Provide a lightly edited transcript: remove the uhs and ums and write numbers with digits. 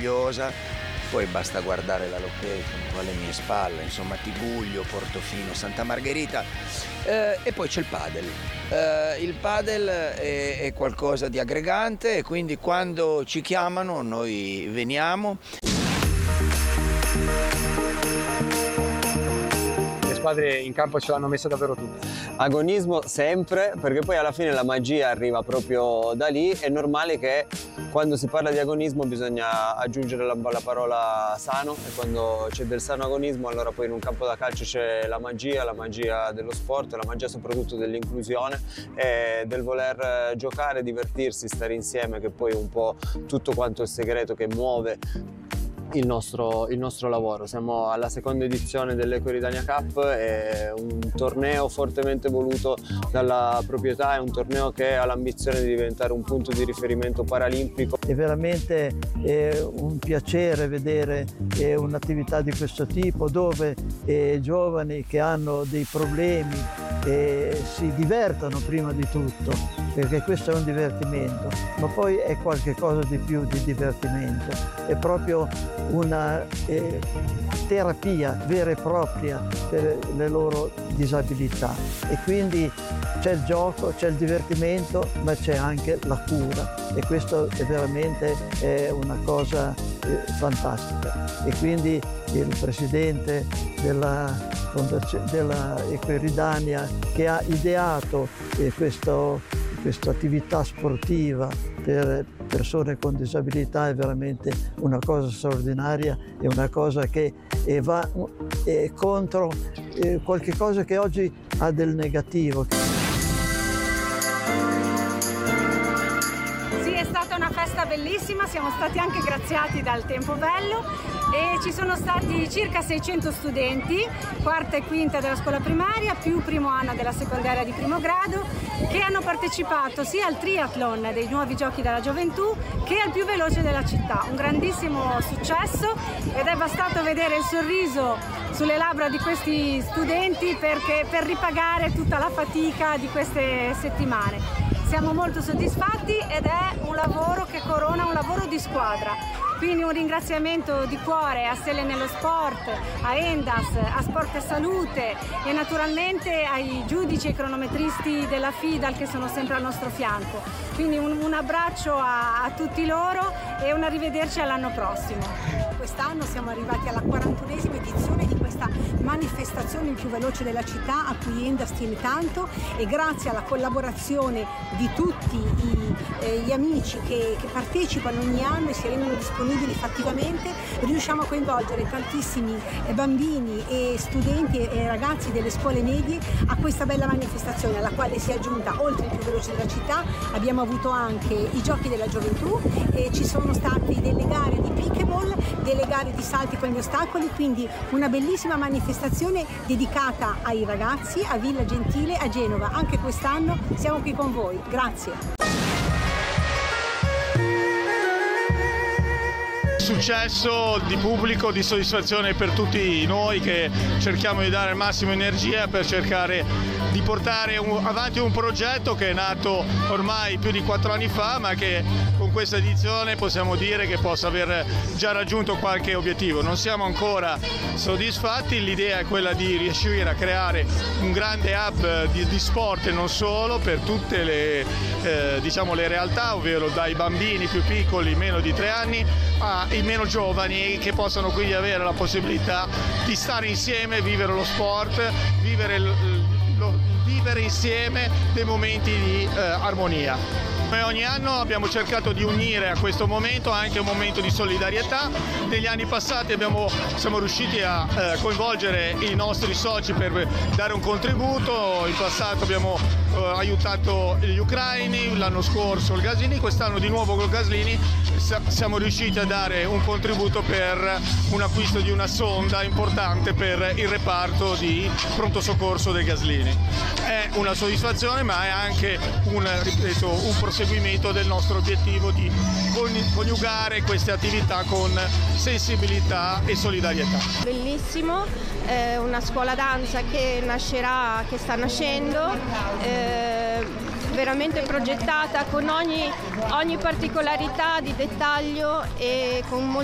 meravigliosa. Poi basta guardare la location qua alle mie spalle, insomma Tigullio, Portofino, Santa Margherita, e poi c'è il padel. Il padel è qualcosa di aggregante e quindi quando ci chiamano noi veniamo. Le squadre in campo ce l'hanno messa davvero tutte. Agonismo sempre, perché poi alla fine la magia arriva proprio da lì. È normale che quando si parla di agonismo bisogna aggiungere la parola sano, e quando c'è del sano agonismo allora poi in un campo da calcio c'è la magia dello sport, la magia soprattutto dell'inclusione e del voler giocare, divertirsi, stare insieme, che poi è un po' tutto quanto il segreto che muove il nostro lavoro. Siamo alla seconda edizione dell'Eco Ridania Cup, è un torneo fortemente voluto dalla proprietà, è un torneo che ha l'ambizione di diventare un punto di riferimento paralimpico. È veramente un piacere vedere un'attività di questo tipo dove giovani che hanno dei problemi si divertono prima di tutto, perché questo è un divertimento, ma poi è qualche cosa di più di divertimento, è proprio una terapia vera e propria per le loro disabilità, e quindi c'è il gioco, c'è il divertimento, ma c'è anche la cura, e questo è veramente una cosa fantastica. E quindi il presidente della Eco Ridania, che ha ideato questa attività sportiva per persone con disabilità, è veramente una cosa straordinaria, è una cosa che va contro qualche cosa che oggi ha del negativo. Sì, è stata una festa bellissima, siamo stati anche graziati dal tempo bello e ci sono stati circa 600 studenti, quarta e quinta della scuola primaria più primo anno della secondaria di primo grado, che hanno partecipato sia al triathlon dei nuovi giochi della gioventù che al più veloce della città. Un grandissimo successo, ed è bastato vedere il sorriso sulle labbra di questi studenti per ripagare tutta la fatica di queste settimane. Siamo molto soddisfatti ed è un lavoro che corona un lavoro di squadra. Quindi un ringraziamento di cuore a Stelle nello Sport, a Endas, a Sport e Salute e naturalmente ai giudici e cronometristi della FIDAL che sono sempre al nostro fianco. Quindi un abbraccio a tutti loro e un arrivederci all'anno prossimo. Quest'anno siamo arrivati alla 41esima edizione di questa manifestazione il più veloce della città, a cui Endas tiene tanto, e grazie alla collaborazione di tutti gli amici che partecipano ogni anno e si rendono disponibili fattivamente, riusciamo a coinvolgere tantissimi bambini e studenti e ragazzi delle scuole medie a questa bella manifestazione, alla quale si è aggiunta, oltre il più veloce della città, abbiamo avuto anche i giochi della gioventù e ci sono state delle gare di pickleball, delle gare di salti con gli ostacoli, quindi una bellissima manifestazione dedicata ai ragazzi a Villa Gentile a Genova. Anche quest'anno siamo qui con voi, grazie. Successo di pubblico, di soddisfazione per tutti noi che cerchiamo di dare il massimo energia per cercare di portare avanti un progetto che è nato ormai più di 4 anni fa, ma che con questa edizione possiamo dire che possa aver già raggiunto qualche obiettivo. Non siamo ancora soddisfatti, l'idea è quella di riuscire a creare un grande hub di sport e non solo per tutte le realtà, ovvero dai bambini più piccoli, meno di 3 anni, ai meno giovani, che possano quindi avere la possibilità di stare insieme, vivere lo sport, vivere insieme dei momenti di armonia. Come ogni anno abbiamo cercato di unire a questo momento anche un momento di solidarietà. Negli anni passati siamo riusciti a coinvolgere i nostri soci per dare un contributo. In passato abbiamo aiutato gli ucraini, l'anno scorso il Gaslini, quest'anno di nuovo col Gaslini siamo riusciti a dare un contributo per un acquisto di una sonda importante per il reparto di pronto soccorso dei Gaslini. È una soddisfazione, ma è anche un proseguimento del nostro obiettivo di coniugare queste attività con sensibilità e solidarietà. Bellissimo, è una scuola danza che sta nascendo, veramente progettata con ogni particolarità di dettaglio e con molto